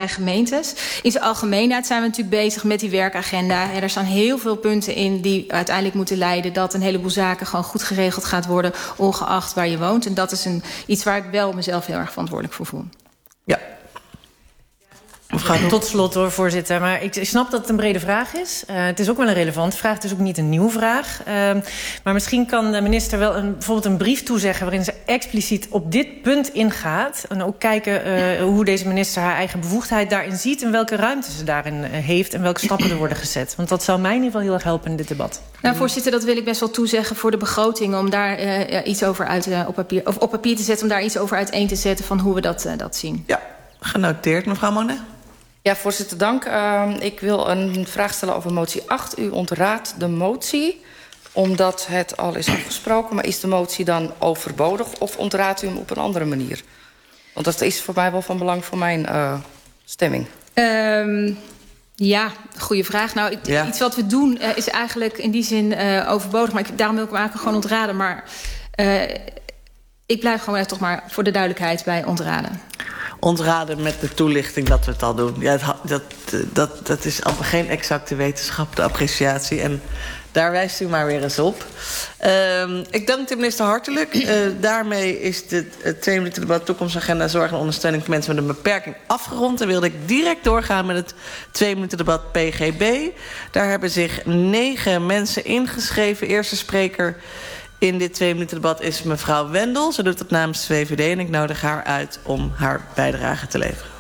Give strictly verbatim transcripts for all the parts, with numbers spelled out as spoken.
gemeentes. In zijn algemeenheid zijn we natuurlijk bezig met die werkagenda. En er staan heel veel punten in die uiteindelijk moeten leiden dat een heleboel zaken gewoon goed geregeld gaat worden, ongeacht waar je woont. En dat is een, iets waar ik wel mezelf heel erg verantwoordelijk voor voel. Ja. Ja, tot slot hoor, voorzitter. Maar ik snap dat het een brede vraag is. Uh, het is ook wel een relevante vraag. Het is ook niet een nieuwe vraag. Uh, maar misschien kan de minister wel een, bijvoorbeeld een brief toezeggen waarin ze expliciet op dit punt ingaat. En ook kijken uh, hoe deze minister haar eigen bevoegdheid daarin ziet en welke ruimte ze daarin uh, heeft en welke stappen er worden gezet. Want dat zou mij in ieder geval heel erg helpen in dit debat. Nou, voorzitter, dat wil ik best wel toezeggen voor de begroting, om daar uh, iets over uit, uh, op, papier, of op papier te zetten, om daar iets over uiteen te zetten van hoe we dat, uh, dat zien. Ja, genoteerd, mevrouw Monet. Ja, voorzitter, dank. Uh, ik wil een vraag stellen over motie acht. U ontraadt de motie omdat het al is afgesproken. Maar is de motie dan overbodig of ontraadt u hem op een andere manier? Want dat is voor mij wel van belang voor mijn uh, stemming. Um, ja, goede vraag. Nou, ja. Iets wat we doen uh, is eigenlijk in die zin uh, overbodig. Maar ik, daarom wil ik hem eigenlijk gewoon ontraden. Maar uh, ik blijf gewoon echt toch maar voor de duidelijkheid bij ontraden. Ontraden met de toelichting dat we het al doen. Ja, dat, dat, dat is allemaal geen exacte wetenschap, de appreciatie. En daar wijst u maar weer eens op. Uh, ik dank de minister hartelijk. Uh, daarmee is de uh, twee minuten debat toekomstagenda zorg en ondersteuning voor mensen met een beperking afgerond. En wilde ik direct doorgaan met het twee minuten debat P G B. Daar hebben zich negen mensen ingeschreven. Eerste spreker in dit twee minuten debat is mevrouw Wendel. Ze doet dat namens de V V D en ik nodig haar uit om haar bijdrage te leveren.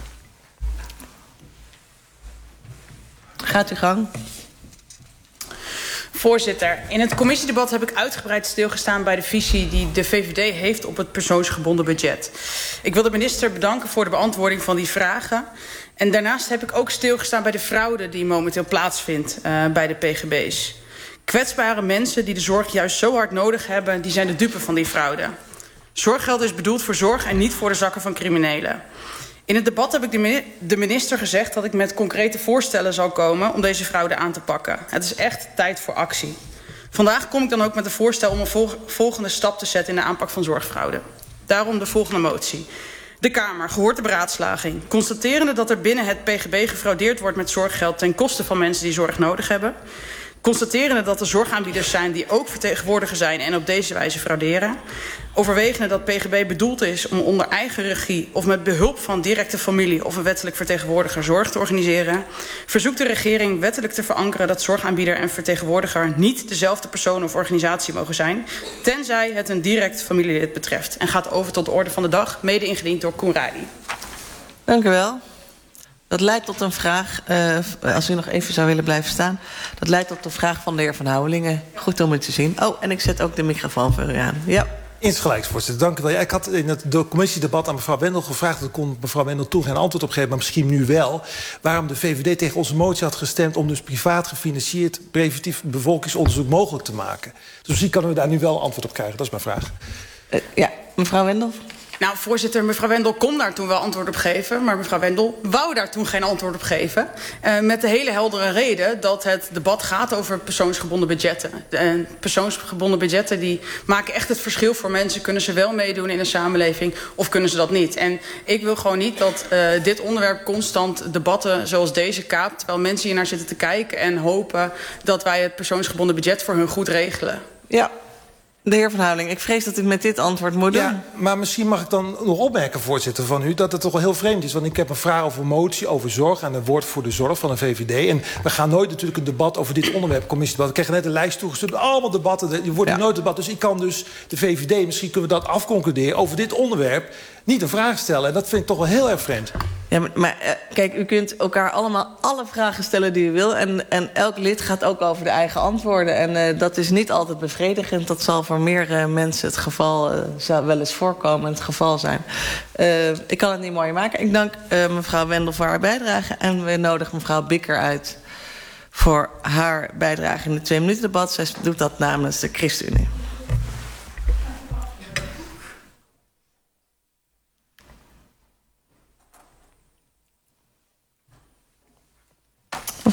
Gaat uw gang. Voorzitter, in het commissiedebat heb ik uitgebreid stilgestaan bij de visie die de V V D heeft op het persoonsgebonden budget. Ik wil de minister bedanken voor de beantwoording van die vragen. En daarnaast heb ik ook stilgestaan bij de fraude die momenteel plaatsvindt uh, bij de P G B's. Kwetsbare mensen die de zorg juist zo hard nodig hebben, die zijn de dupe van die fraude. Zorggeld is bedoeld voor zorg en niet voor de zakken van criminelen. In het debat heb ik de minister gezegd dat ik met concrete voorstellen zal komen om deze fraude aan te pakken. Het is echt tijd voor actie. Vandaag kom ik dan ook met een voorstel om een volgende stap te zetten in de aanpak van zorgfraude. Daarom de volgende motie. De Kamer, gehoord de beraadslaging, constaterende dat er binnen het P G B gefraudeerd wordt met zorggeld ten koste van mensen die zorg nodig hebben. Constaterende dat er zorgaanbieders zijn die ook vertegenwoordiger zijn en op deze wijze frauderen. Overwegende dat P G B bedoeld is om onder eigen regie of met behulp van directe familie of een wettelijk vertegenwoordiger zorg te organiseren. Verzoekt de regering wettelijk te verankeren dat zorgaanbieder en vertegenwoordiger niet dezelfde persoon of organisatie mogen zijn, tenzij het een direct familielid betreft. En gaat over tot de orde van de dag, mede ingediend door Koen Rijli. Dank u wel. Dat leidt tot een vraag, uh, als u nog even zou willen blijven staan. Dat leidt tot de vraag van de heer Van Houwelingen. Goed om u te zien. Oh, en ik zet ook de microfoon voor u aan. Ja. Insgelijks, voorzitter. Dank u wel. Ja, ik had in het commissiedebat aan mevrouw Wendel gevraagd, dat kon mevrouw Wendel toen geen antwoord op geven, maar misschien nu wel, waarom de V V D tegen onze motie had gestemd om dus privaat gefinancierd preventief bevolkingsonderzoek mogelijk te maken. Dus misschien kunnen we daar nu wel antwoord op krijgen. Dat is mijn vraag. Uh, ja, mevrouw Wendel. Nou, voorzitter, mevrouw Wendel kon daar toen wel antwoord op geven, maar mevrouw Wendel wou daar toen geen antwoord op geven. Uh, met de hele heldere reden dat het debat gaat over persoonsgebonden budgetten. En persoonsgebonden budgetten die maken echt het verschil voor mensen. Kunnen ze wel meedoen in een samenleving of kunnen ze dat niet? En ik wil gewoon niet dat uh, dit onderwerp constant debatten zoals deze kaapt, terwijl mensen hier naar zitten te kijken en hopen dat wij het persoonsgebonden budget voor hun goed regelen. Ja. De heer Van Houweling, ik vrees dat u met dit antwoord moet doen. Ja, maar misschien mag ik dan nog opmerken, voorzitter, van u, dat het toch wel heel vreemd is. Want ik heb een vraag over een motie, over zorg en een woord voor de zorg van de V V D. En we gaan nooit natuurlijk een debat over dit onderwerp, commissiedebat. Ik kreeg net een lijst toegestuurd, allemaal debatten. Je wordt ja. nooit debat. Dus ik kan dus de V V D, misschien kunnen we dat afconcluderen, over dit onderwerp niet een vraag stellen. En dat vind ik toch wel heel erg vreemd. Ja, maar, maar uh, kijk, u kunt elkaar allemaal alle vragen stellen die u wil. En, en elk lid gaat ook over de eigen antwoorden. En uh, dat is niet altijd bevredigend. Dat zal voor meer uh, mensen het geval uh, zou wel eens voorkomen, het geval zijn. Uh, ik kan het niet mooier maken. Ik dank uh, mevrouw Wendel voor haar bijdrage. En we nodigen mevrouw Bikker uit voor haar bijdrage in het twee minuten debat. Zij doet dat namens de ChristenUnie.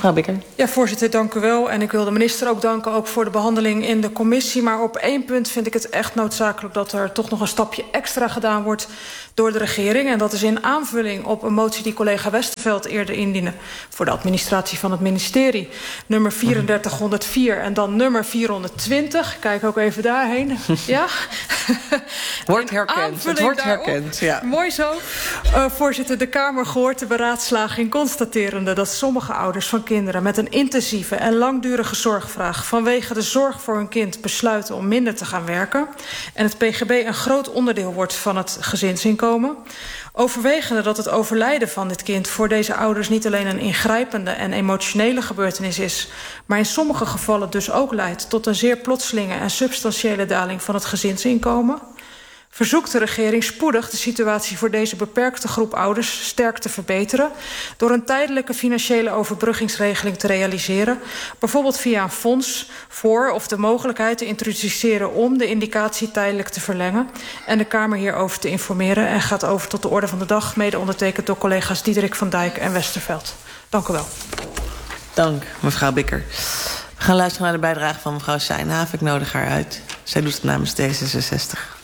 Mevrouw Bikker. Ja, voorzitter, dank u wel. En ik wil de minister ook danken ook voor de behandeling in de commissie. Maar op één punt vind ik het echt noodzakelijk dat er toch nog een stapje extra gedaan wordt door de regering. En dat is in aanvulling op een motie die collega Westerveld eerder indiende voor de administratie van het ministerie. Nummer drieënveertig honderd vier en dan nummer vierhonderdtwintig. Kijk ook even daarheen. Ja. Wordt herkend. Het wordt daarop, herkend, ja. Mooi zo. Uh, voorzitter, de Kamer gehoord de beraadslaging constaterende dat sommige ouders van kinderen met een intensieve en langdurige zorgvraag vanwege de zorg voor hun kind besluiten om minder te gaan werken en het P G B een groot onderdeel wordt van het gezinsinkomen. Overwegende dat het overlijden van dit kind voor deze ouders niet alleen een ingrijpende en emotionele gebeurtenis is, maar in sommige gevallen dus ook leidt tot een zeer plotselinge en substantiële daling van het gezinsinkomen. Verzoekt de regering spoedig de situatie voor deze beperkte groep ouders sterk te verbeteren door een tijdelijke financiële overbruggingsregeling te realiseren, bijvoorbeeld via een fonds voor of de mogelijkheid te introduceren om de indicatie tijdelijk te verlengen en de Kamer hierover te informeren en gaat over tot de orde van de dag, mede ondertekend door collega's Diederik van Dijk en Westerveld. Dank u wel. Dank, mevrouw Bikker. We gaan luisteren naar de bijdrage van mevrouw Sijnhaven. Ik nodig haar uit. Zij doet het namens D zesenzestig.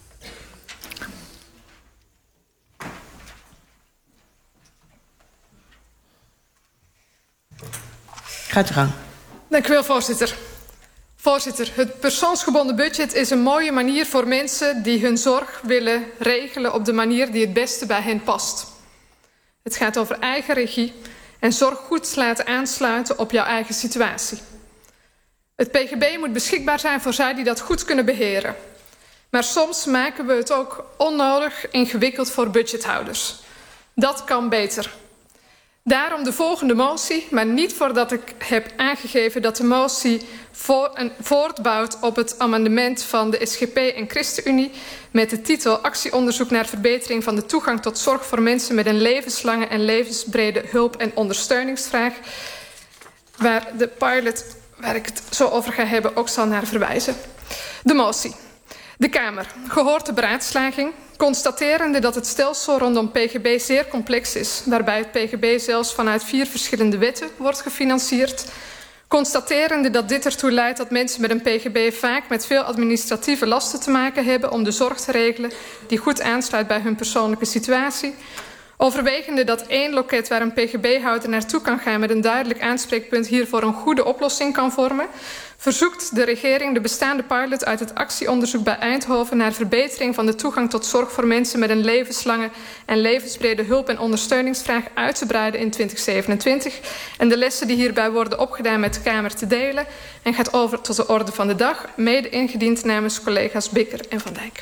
Gaat u gang. Dank u wel, voorzitter. Voorzitter, het persoonsgebonden budget is een mooie manier voor mensen die hun zorg willen regelen op de manier die het beste bij hen past. Het gaat over eigen regie en zorg goed laten aansluiten op jouw eigen situatie. Het P G B moet beschikbaar zijn voor zij die dat goed kunnen beheren. Maar soms maken we het ook onnodig ingewikkeld voor budgethouders. Dat kan beter. Daarom de volgende motie, maar niet voordat ik heb aangegeven dat de motie voor een, voortbouwt op het amendement van de S G P en ChristenUnie met de titel Actieonderzoek naar verbetering van de toegang tot zorg voor mensen met een levenslange en levensbrede hulp- en ondersteuningsvraag, waar de pilot, waar ik het zo over ga hebben, ook zal naar verwijzen. De motie. De Kamer, gehoord de beraadslaging, constaterende dat het stelsel rondom P G B zeer complex is, waarbij het P G B zelfs vanuit vier verschillende wetten wordt gefinancierd, constaterende dat dit ertoe leidt dat mensen met een P G B vaak met veel administratieve lasten te maken hebben om de zorg te regelen die goed aansluit bij hun persoonlijke situatie, overwegende dat één loket waar een P G B-houder naartoe kan gaan met een duidelijk aanspreekpunt hiervoor een goede oplossing kan vormen, verzoekt de regering de bestaande pilot uit het actieonderzoek bij Eindhoven naar verbetering van de toegang tot zorg voor mensen met een levenslange en levensbrede hulp- en ondersteuningsvraag uit te breiden in twintig zevenentwintig en de lessen die hierbij worden opgedaan met de Kamer te delen en gaat over tot de orde van de dag, mede ingediend namens collega's Bikker en Van Dijk.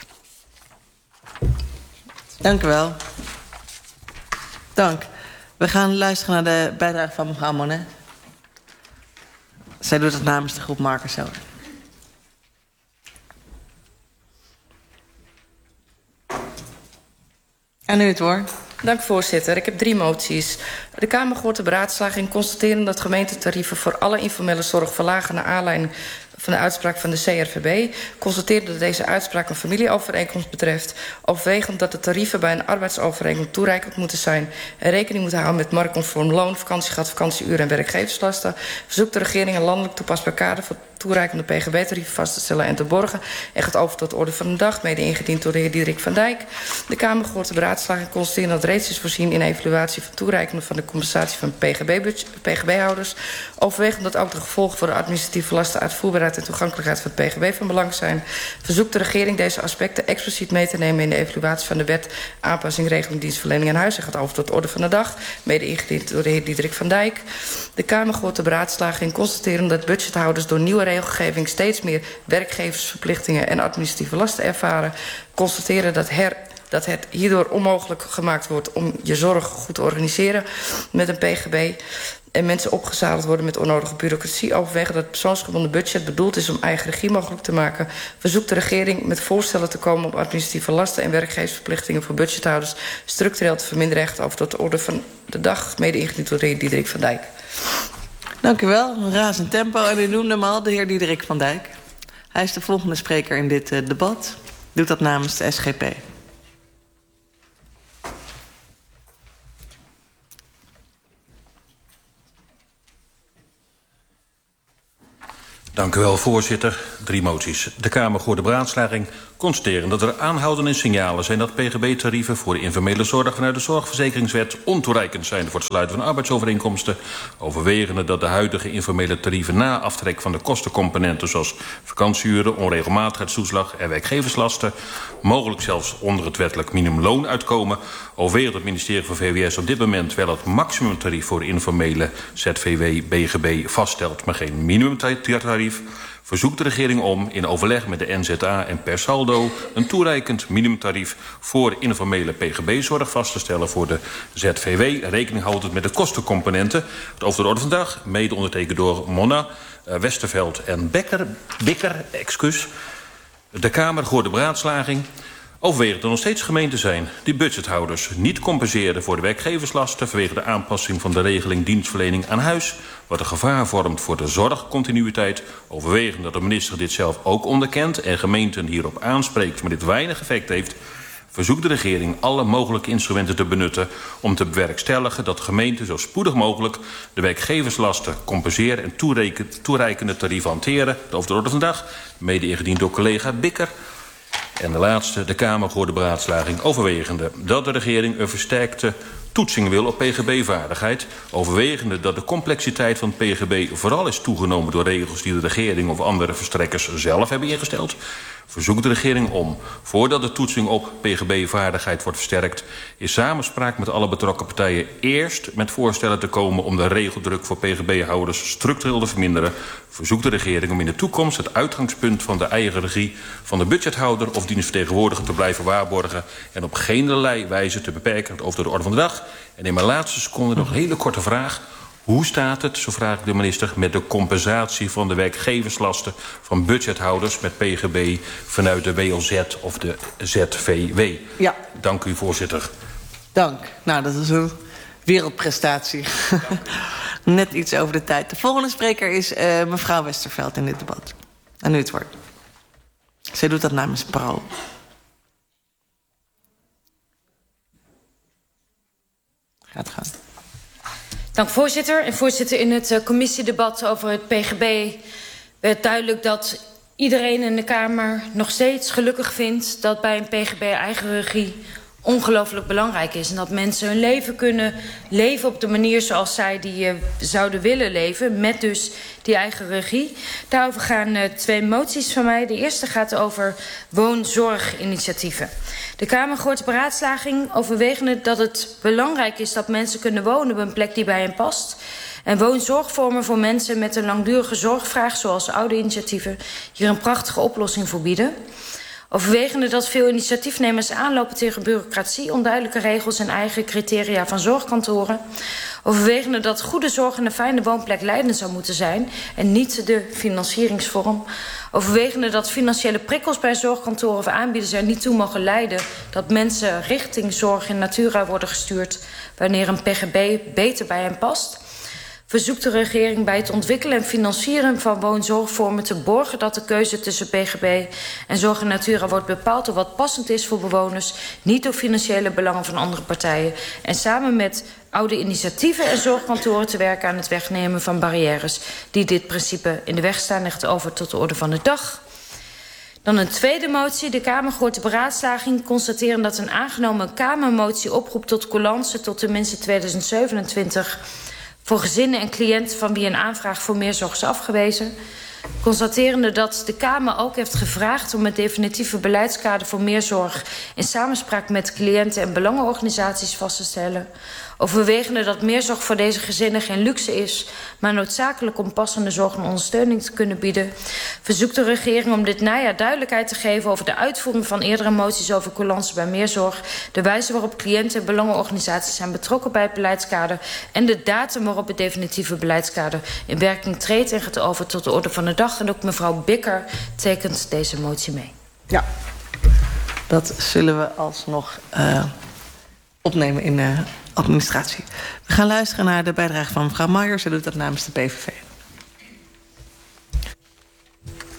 Dank u wel. Dank. We gaan luisteren naar de bijdrage van mevrouw Monet. Zij doet het namens de groep Marcus Helder. En nu het woord. Dank, voorzitter. Ik heb drie moties. De Kamer gehoord de beraadslaging constateren dat gemeentetarieven voor alle informele zorg verlagen naar aanleiding van de uitspraak van de C R V B, constateerde dat deze uitspraak een familieovereenkomst betreft, overwegend dat de tarieven bij een arbeidsovereenkomst toereikend moeten zijn en rekening moeten houden met marktconform loon, vakantiegat, vakantieuren en werkgeverslasten, verzoekt de regering een landelijk toepasbaar kader voor toereikende P G B-tarieven vast te stellen en te borgen en gaat over tot de orde van de dag, mede ingediend door de heer Diederik van Dijk. De Kamer gehoord de beraadslaging constateren dat reeds is voorzien in evaluatie van toereikende van de compensatie van P G B-houders, overwegend dat ook de gevolgen voor de administratieve lasten, uitvoerbaarheid en toegankelijkheid van het P G B van belang zijn, verzoekt de regering deze aspecten expliciet mee te nemen in de evaluatie van de wet aanpassing regeling dienstverlening aan huis en gaat over tot de orde van de dag, mede ingediend door de heer Diederik van Dijk. De Kamer gehoord de beraadslaging constateren dat budgethouders door nieuwe regelgeving steeds meer werkgeversverplichtingen en administratieve lasten ervaren, constateren dat her dat het hierdoor onmogelijk gemaakt wordt om je zorg goed te organiseren met een P G B en mensen opgezadeld worden met onnodige bureaucratie, overwegen dat het persoonsgebonden budget bedoeld is om eigen regie mogelijk te maken, verzoekt de regering met voorstellen te komen om administratieve lasten en werkgeversverplichtingen voor budgethouders structureel te verminderen en over tot de orde van de dag, mede ingediend door de heer Diederik van Dijk. Dank u wel. Een razend tempo. En u noemde hem al, de heer Diederik van Dijk. Hij is de volgende spreker in dit uh, debat. Doet dat namens de S G P. Dank u wel, voorzitter. Drie moties. De Kamer voor de beraadslaging constateren dat er aanhoudende signalen zijn dat P G B-tarieven voor de informele zorg vanuit de Zorgverzekeringswet ontoereikend zijn voor het sluiten van arbeidsovereenkomsten. Overwegende dat de huidige informele tarieven na aftrek van de kostencomponenten zoals vakantieuren, onregelmatigheidstoeslag en werkgeverslasten mogelijk zelfs onder het wettelijk minimumloon uitkomen. Overwegend dat het ministerie van V W S op dit moment wel het maximumtarief voor de informele Z V W B G B vaststelt, maar geen minimumtarief. Verzoekt de regering om in overleg met de N Z A en per saldo een toereikend minimumtarief voor informele P G B-zorg vast te stellen voor de Z V W, rekening houdend met de kostencomponenten. Het over de orde van de dag, mede ondertekend door Monna, uh, Westerveld en Becker, Bikker, excuus. De Kamer voor de beraadslaging overweegt dat er nog steeds gemeenten zijn die budgethouders niet compenseren voor de werkgeverslasten vanwege de aanpassing van de regeling dienstverlening aan huis, wat een gevaar vormt voor de zorgcontinuïteit. Overwegend dat de minister dit zelf ook onderkent en gemeenten hierop aanspreekt, maar dit weinig effect heeft, verzoekt de regering alle mogelijke instrumenten te benutten om te bewerkstelligen dat gemeenten zo spoedig mogelijk de werkgeverslasten compenseren en toereikende tarieven hanteren. De over de orde van de dag, mede ingediend door collega Bikker. En de laatste, de Kamer voor de beraadslaging overwegende dat de regering een versterkte toetsing wil op P G B-vaardigheid. Overwegende dat de complexiteit van P G B vooral is toegenomen door regels die de regering of andere verstrekkers zelf hebben ingesteld. Verzoekt de regering om, voordat de toetsing op P G B-vaardigheid wordt versterkt, in samenspraak met alle betrokken partijen eerst met voorstellen te komen om de regeldruk voor P G B-houders structureel te verminderen. Verzoekt de regering om in de toekomst het uitgangspunt van de eigen regie van de budgethouder of dienstvertegenwoordiger te blijven waarborgen en op geenerlei wijze te beperken over de orde van de dag. En in mijn laatste seconde nog een hele korte vraag. Hoe staat het, zo vraag ik de minister, met de compensatie van de werkgeverslasten van budgethouders met P G B vanuit de W L Z of de Z V W? Ja. Dank u, voorzitter. Dank. Nou, dat is een wereldprestatie. Net iets over de tijd. De volgende spreker is uh, mevrouw Westerveld in dit debat. En nu het woord. Zij doet dat namens Pro. Gaat gaan. Dank voorzitter. En voorzitter, in het uh, commissiedebat over het P G B werd duidelijk dat iedereen in de Kamer nog steeds gelukkig vindt dat bij een P G B eigen regie ongelooflijk belangrijk is. En dat mensen hun leven kunnen leven op de manier zoals zij die uh, zouden willen leven, met dus die eigen regie. Daarover gaan uh, twee moties van mij. De eerste gaat over woonzorginitiatieven. De Kamer hoort de beraadslaging overwegende dat het belangrijk is dat mensen kunnen wonen op een plek die bij hen past. En woonzorgvormen voor mensen met een langdurige zorgvraag, zoals oude initiatieven, hier een prachtige oplossing voor bieden. Overwegende dat veel initiatiefnemers aanlopen tegen bureaucratie, onduidelijke regels en eigen criteria van zorgkantoren. Overwegende dat goede zorg en een fijne woonplek leidend zou moeten zijn en niet de financieringsvorm. Overwegende dat financiële prikkels bij zorgkantoren of aanbieders er niet toe mogen leiden dat mensen richting zorg in natura worden gestuurd wanneer een P G B beter bij hen past. Verzoekt de regering bij het ontwikkelen en financieren van woonzorgvormen te borgen dat de keuze tussen P G B en zorg in natura wordt bepaald door wat passend is voor bewoners, niet door financiële belangen van andere partijen. En samen met oude initiatieven en zorgkantoren te werken aan het wegnemen van barrières die dit principe in de weg staan, ligt over tot de orde van de dag. Dan een tweede motie. De Kamer hoort de beraadslaging constateren dat een aangenomen Kamermotie oproept tot coulance tot tenminste tweeduizend zevenentwintig... voor gezinnen en cliënten van wie een aanvraag voor meer zorg is afgewezen. Constaterende dat de Kamer ook heeft gevraagd om het definitieve beleidskader voor meer zorg in samenspraak met cliënten en belangenorganisaties vast te stellen. Overwegende dat meerzorg voor deze gezinnen geen luxe is, maar noodzakelijk om passende zorg en ondersteuning te kunnen bieden. Verzoekt de regering om dit najaar duidelijkheid te geven over de uitvoering van eerdere moties over coulance bij meerzorg, de wijze waarop cliënten en belangenorganisaties zijn betrokken bij het beleidskader en de datum waarop het definitieve beleidskader in werking treedt en gaat over tot de orde van de dag. En ook mevrouw Bikker tekent deze motie mee. Ja, dat zullen we alsnog uh, opnemen in de administratie. We gaan luisteren naar de bijdrage van mevrouw Maier. Ze doet dat namens de P V V.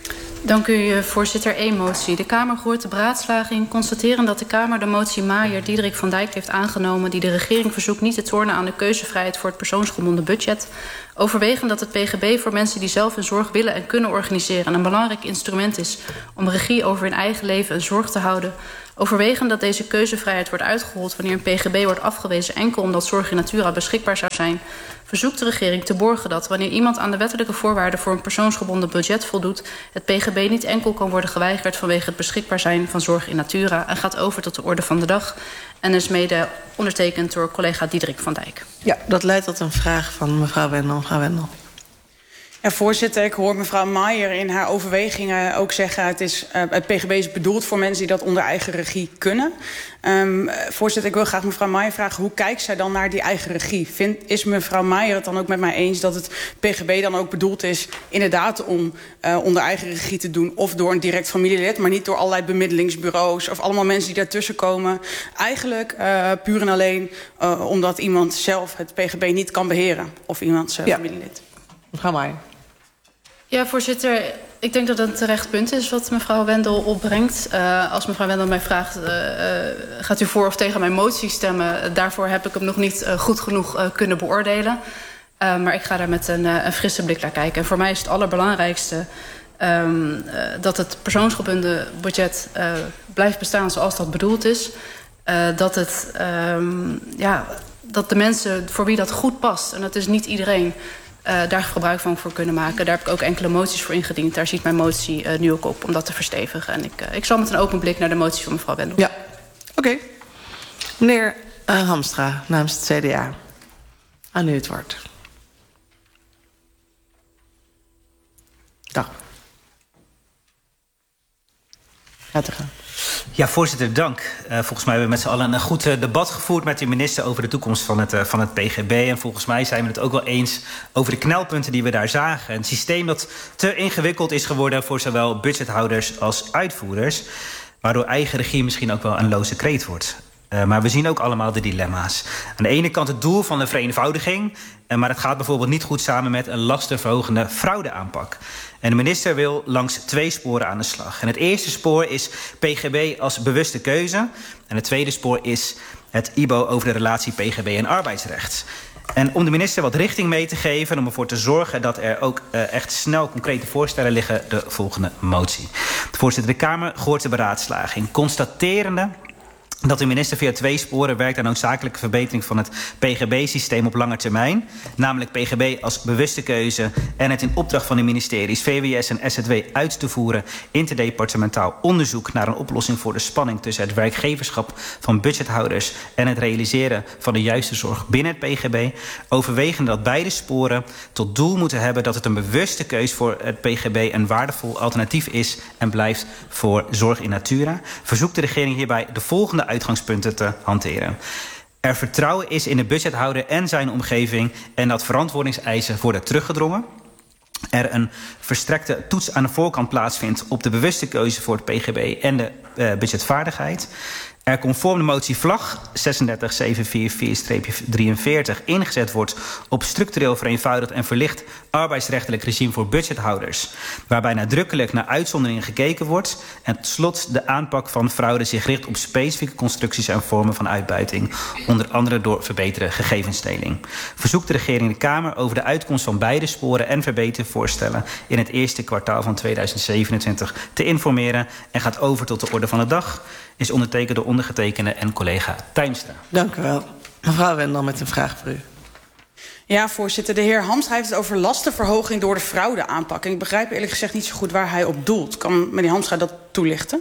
Dank u, voorzitter. Eén motie. De Kamer hoort de beraadslaging constateren dat de Kamer de motie Maier Diederik van Dijk heeft aangenomen die de regering verzoekt niet te tornen aan de keuzevrijheid voor het persoonsgebonden budget. Overwegend dat het P G B voor mensen die zelf hun zorg willen en kunnen organiseren een belangrijk instrument is om regie over hun eigen leven en zorg te houden. Overwegend dat deze keuzevrijheid wordt uitgehold wanneer een P G B wordt afgewezen enkel omdat zorg in natura beschikbaar zou zijn, verzoekt de regering te borgen dat wanneer iemand aan de wettelijke voorwaarden voor een persoonsgebonden budget voldoet, het P G B niet enkel kan worden geweigerd vanwege het beschikbaar zijn van zorg in natura en gaat over tot de orde van de dag en is mede ondertekend door collega Diederik van Dijk. Ja, dat leidt tot een vraag van mevrouw Wendel. Mevrouw Wendel. Ja, voorzitter, ik hoor mevrouw Maier in haar overwegingen ook zeggen het, is, uh, het P G B is bedoeld voor mensen die dat onder eigen regie kunnen. Um, voorzitter, ik wil graag mevrouw Maier vragen hoe kijkt zij dan naar die eigen regie? Vindt, is mevrouw Maier het dan ook met mij eens dat het P G B dan ook bedoeld is inderdaad om uh, onder eigen regie te doen of door een direct familielid, maar niet door allerlei bemiddelingsbureaus of allemaal mensen die daartussen komen. Eigenlijk uh, puur en alleen uh, omdat iemand zelf het P G B niet kan beheren of iemands uh, ja. familielid. Mevrouw Maier. Ja, voorzitter, ik denk dat het een terecht punt is wat mevrouw Wendel opbrengt. Uh, als mevrouw Wendel mij vraagt, uh, uh, gaat u voor of tegen mijn motie stemmen? Daarvoor heb ik hem nog niet uh, goed genoeg uh, kunnen beoordelen. Uh, maar ik ga daar met een, uh, een frisse blik naar kijken. En voor mij is het allerbelangrijkste um, uh, dat het persoonsgebonden budget uh, blijft bestaan zoals dat bedoeld is. Uh, dat, het, um, ja, dat de mensen voor wie dat goed past, en dat is niet iedereen, Uh, daar gebruik van voor kunnen maken. Daar heb ik ook enkele moties voor ingediend. Daar ziet mijn motie uh, nu ook op om dat te verstevigen. En ik, uh, ik zal met een open blik naar de motie van mevrouw Wendel. Ja, oké. Okay. Meneer uh, Hamstra namens het C D A. Aan u het woord. Dag. Gaat er gaan. Ja, voorzitter, dank. Uh, volgens mij hebben we met z'n allen een goed uh, debat gevoerd met de minister over de toekomst van het, uh, van het P G B. En volgens mij zijn we het ook wel eens over de knelpunten die we daar zagen. Een systeem dat te ingewikkeld is geworden voor zowel budgethouders als uitvoerders, waardoor eigen regie misschien ook wel een loze kreet wordt. Uh, maar we zien ook allemaal de dilemma's. Aan de ene kant het doel van de vereenvoudiging, uh, maar het gaat bijvoorbeeld niet goed samen met een lastenverhogende fraudeaanpak. En de minister wil langs twee sporen aan de slag. En het eerste spoor is P G B als bewuste keuze. En het tweede spoor is het I B O over de relatie P G B en arbeidsrecht. En om de minister wat richting mee te geven en om ervoor te zorgen dat er ook uh, echt snel concrete voorstellen liggen, de volgende motie. Voorzitter, de Kamer gehoord de beraadslaging, constaterende dat de minister via twee sporen werkt aan noodzakelijke verbetering van het P G B-systeem op lange termijn. Namelijk P G B als bewuste keuze en het in opdracht van de ministeries V W S en S Z W uit te voeren interdepartementaal onderzoek naar een oplossing voor de spanning tussen het werkgeverschap van budgethouders en het realiseren van de juiste zorg binnen het P G B. Overwegend dat beide sporen tot doel moeten hebben dat het een bewuste keuze voor het P G B een waardevol alternatief is en blijft voor zorg in natura. Verzoekt de regering hierbij de volgende uitgangspunten te hanteren. Er vertrouwen is in de budgethouder en zijn omgeving en dat verantwoordingseisen worden teruggedrongen. Er een verstrekte toets aan de voorkant plaatsvindt op de bewuste keuze voor het P G B en de uh, budgetvaardigheid. Er conform de motie Vlag zesendertig zevenhonderdvierenveertig drieënveertig ingezet wordt op structureel vereenvoudigd en verlicht arbeidsrechtelijk regime voor budgethouders, waarbij nadrukkelijk naar uitzonderingen gekeken wordt. En tot slot de aanpak van fraude zich richt op specifieke constructies en vormen van uitbuiting, onder andere door verbeterde gegevensdeling. Verzoekt de regering de Kamer over de uitkomst van beide sporen en verbetervoorstellen in het eerste kwartaal van tweeduizend zevenentwintig te informeren en gaat over tot de orde van de dag. Is ondertekend door ondergetekende en collega Tijmstra. Dank u wel. Mevrouw Wendel met een vraag voor u. Ja, voorzitter. De heer Hamstra heeft het over lastenverhoging door de fraudeaanpak. En ik begrijp eerlijk gezegd niet zo goed waar hij op doelt. Kan meneer Hamstra dat toelichten?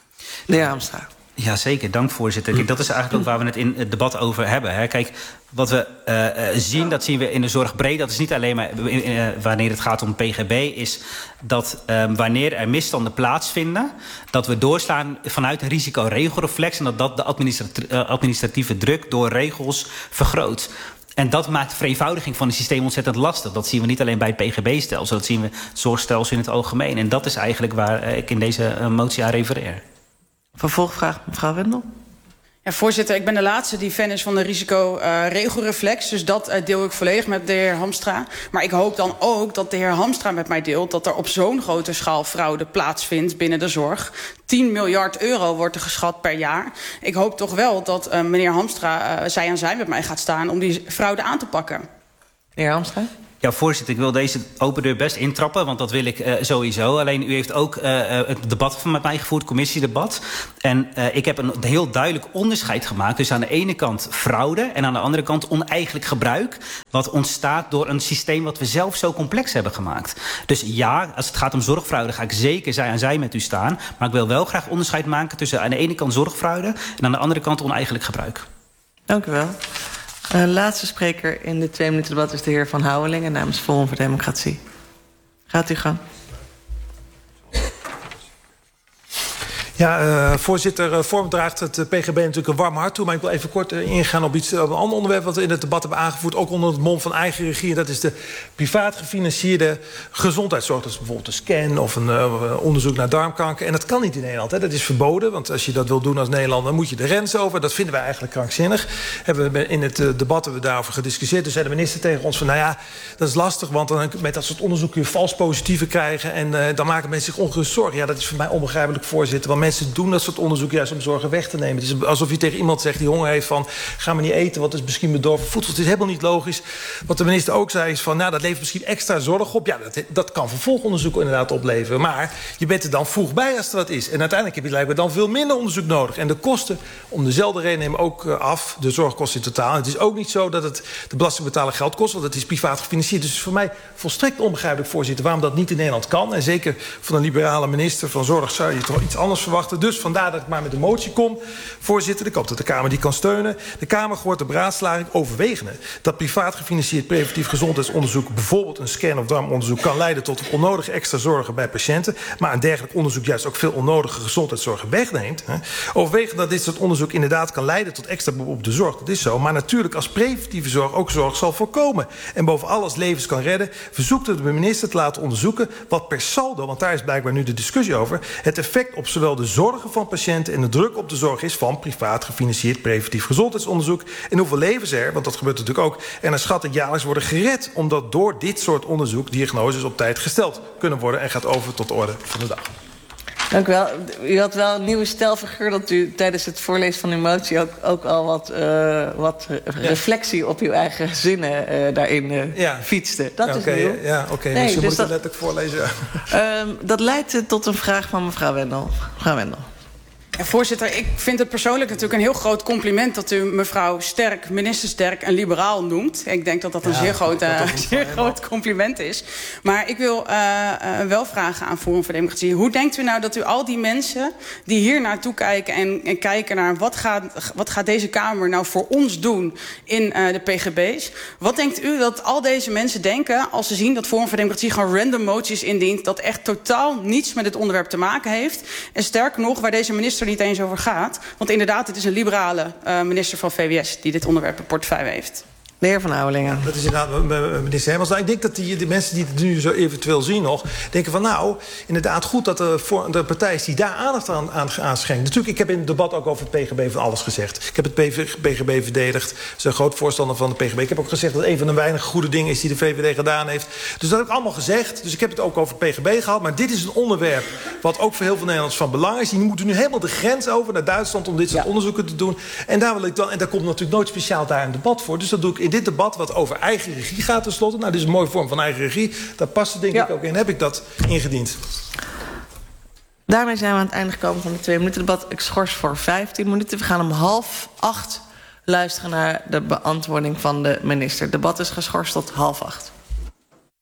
De heer Hamstra. Ja, zeker. Dank, voorzitter. Kijk, dat is eigenlijk ook waar we het in het debat over hebben. Hè. Kijk, wat we uh, zien, dat zien we in de zorg breed. Dat is niet alleen maar uh, wanneer het gaat om P G B, is dat uh, wanneer er misstanden plaatsvinden, dat we doorslaan vanuit een risicoregelreflex en dat dat de administrati- uh, administratieve druk door regels vergroot. En dat maakt de vereenvoudiging van het systeem ontzettend lastig. Dat zien we niet alleen bij het P G B-stelsel, dat zien we het zorgstelsel in het algemeen. En dat is eigenlijk waar uh, ik in deze uh, motie aan refereer. Vervolgvraag, mevrouw Wendel. Ja, voorzitter, ik ben de laatste die fan is van de risicoregelreflex. Uh, dus dat uh, deel ik volledig met de heer Hamstra. Maar ik hoop dan ook dat de heer Hamstra met mij deelt dat er op zo'n grote schaal fraude plaatsvindt binnen de zorg. tien miljard euro wordt er geschat per jaar. Ik hoop toch wel dat uh, meneer Hamstra uh, zij aan zij met mij gaat staan om die fraude aan te pakken. Meneer Hamstra? Ja, voorzitter, ik wil deze open deur best intrappen, want dat wil ik uh, sowieso. Alleen u heeft ook uh, het debat met mij gevoerd, commissiedebat. En uh, ik heb een heel duidelijk onderscheid gemaakt. Dus aan de ene kant fraude en aan de andere kant oneigenlijk gebruik. Wat ontstaat door een systeem wat we zelf zo complex hebben gemaakt. Dus ja, als het gaat om zorgfraude ga ik zeker zij aan zij met u staan. Maar ik wil wel graag onderscheid maken tussen aan de ene kant zorgfraude en aan de andere kant oneigenlijk gebruik. Dank u wel. Uh, laatste spreker in dit twee minuten debat is de heer Van Houwelingen namens Forum voor Democratie. Gaat u gang. Ja, uh, voorzitter, uh, Forum draagt het uh, P G B natuurlijk een warm hart toe. Maar ik wil even kort uh, ingaan op iets, op een ander onderwerp wat we in het debat hebben aangevoerd. Ook onder het mom van eigen regie. En dat is de privaat gefinancierde gezondheidszorg. Dat is bijvoorbeeld een scan of een uh, onderzoek naar darmkanker. En dat kan niet in Nederland. Hè. Dat is verboden. Want als je dat wil doen als Nederlander, dan moet je de grens over. Dat vinden wij eigenlijk krankzinnig. Hebben we in het uh, debat hebben we daarover gediscussieerd. Toen zei de minister tegen ons van, nou ja, dat is lastig. Want dan met dat soort onderzoek kun je vals positieve krijgen. En uh, dan maken mensen zich ongerust zorgen. Ja, dat is voor mij onbegrijpelijk, voorzitter. Want mensen doen dat soort onderzoek juist om zorgen weg te nemen. Het is alsof je tegen iemand zegt die honger heeft van, ga maar niet eten, wat is misschien bedorven voedsel. Het is helemaal niet logisch. Wat de minister ook zei is van, nou, dat levert misschien extra zorg op. Ja, dat, dat kan vervolgonderzoek inderdaad opleveren. Maar je bent er dan vroeg bij als er wat is. En uiteindelijk heb je blijkbaar dan veel minder onderzoek nodig. En de kosten om dezelfde reden nemen ook af. De zorgkosten in totaal. En het is ook niet zo dat het de belastingbetaler geld kost, want het is privaat gefinancierd. Dus het is voor mij volstrekt onbegrijpelijk, voorzitter, waarom dat niet in Nederland kan. En zeker van een liberale minister van Zorg zou je toch iets anders verwachten. Dus vandaar dat ik maar met de motie kom. Voorzitter, ik hoop dat de Kamer die kan steunen. De Kamer gehoord de beraadslaging overwegende dat privaat gefinancierd preventief gezondheidsonderzoek, bijvoorbeeld een scan- of darmonderzoek, kan leiden tot onnodige extra zorgen bij patiënten. Maar een dergelijk onderzoek juist ook veel onnodige gezondheidszorgen wegneemt. Hè. Overwegende dat dit soort onderzoek inderdaad kan leiden tot extra beroep op de zorg. Dat is zo. Maar natuurlijk als preventieve zorg ook zorg zal voorkomen. En boven alles levens kan redden, verzoekt de minister te laten onderzoeken wat per saldo, want daar is blijkbaar nu de discussie over, het effect op zowel de zorgen van patiënten en de druk op de zorg is van privaat gefinancierd preventief gezondheidsonderzoek. En hoeveel levens er, want dat gebeurt natuurlijk ook, en naar schatting jaarlijks worden gered, omdat door dit soort onderzoek diagnoses op tijd gesteld kunnen worden en gaat over tot de orde van de dag. Dank u wel. U had wel een nieuwe stijlfiguur dat u tijdens het voorlezen van uw motie ook, ook al wat, uh, wat reflectie ja. op uw eigen zinnen uh, daarin uh, ja. fietste. Dat ja, is okay, nieuw. Ja, oké. Okay. Nee, dus je moet dat, het letterlijk voorlezen. um, dat leidt tot een vraag van mevrouw Wendel. Mevrouw Wendel. Ja, voorzitter, ik vind het persoonlijk natuurlijk een heel groot compliment dat u mevrouw Sterk, minister Sterk, een liberaal noemt. Ik denk dat dat een ja, zeer, groot, uh, zeer groot compliment is. Maar ik wil uh, uh, wel vragen aan Forum voor Democratie. Hoe denkt u nou dat u al die mensen die hier naartoe kijken en, en kijken naar wat gaat, wat gaat deze Kamer nou voor ons doen in uh, de P G B's. Wat denkt u dat al deze mensen denken als ze zien dat Forum voor Democratie gewoon random moties indient dat echt totaal niets met het onderwerp te maken heeft. En sterker nog, waar deze minister niet eens over gaat. Want inderdaad, het is een liberale uh, minister van V W S die dit onderwerp in portefeuille heeft. De heer Van Houwelingen. Dat is inderdaad minister Hemmels. Nou, ik denk dat die, die mensen die het nu zo eventueel zien nog, denken van nou, inderdaad goed dat de, voor, de partij is die daar aandacht aan, aan, aan schenkt. Natuurlijk, ik heb in het debat ook over het P G B van alles gezegd. Ik heb het P G B verdedigd. Ze is een groot voorstander van de P G B. Ik heb ook gezegd dat een van de weinige goede dingen is die de V V D gedaan heeft. Dus dat heb ik allemaal gezegd. Dus ik heb het ook over het P G B gehad. Maar dit is een onderwerp wat ook voor heel veel Nederlanders van belang is. Die moeten nu helemaal de grens over naar Duitsland om dit soort ja. onderzoeken te doen. En daar wil ik dan, en daar komt natuurlijk nooit speciaal daar een debat voor. Dus dat doe ik in dit debat wat over eigen regie gaat tenslotte. Nou, dit is een mooie vorm van eigen regie. Daar past het denk ja. ik ook in. Heb ik dat ingediend. Daarmee zijn we aan het einde gekomen van het twee minuten debat. Ik schors voor vijftien minuten. We gaan om half acht luisteren naar de beantwoording van de minister. Het debat is geschorst tot half acht.